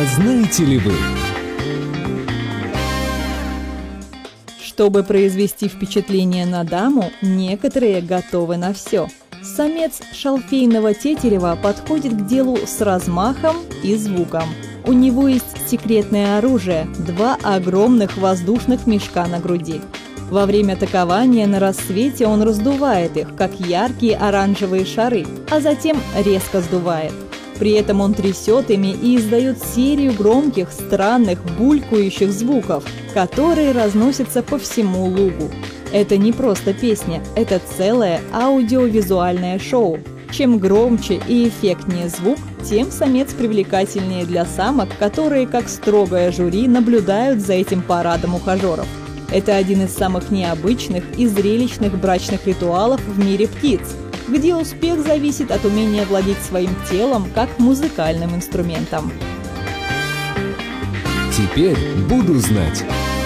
А знаете ли вы? Чтобы произвести впечатление на даму, некоторые готовы на все. Самец шалфейного тетерева подходит к делу с размахом и звуком. У него есть секретное оружие – 2 огромных воздушных мешка на груди. Во время такования на рассвете он раздувает их, как яркие оранжевые шары, а затем резко сдувает. При этом он трясет ими и издает серию громких, странных, булькающих звуков, которые разносятся по всему лугу. Это не просто песня, это целое аудиовизуальное шоу. Чем громче и эффектнее звук, тем самец привлекательнее для самок, которые, как строгое жюри, наблюдают за этим парадом ухажеров. Это один из самых необычных и зрелищных брачных ритуалов в мире птиц, где успех зависит от умения владеть своим телом как музыкальным инструментом. Теперь буду знать.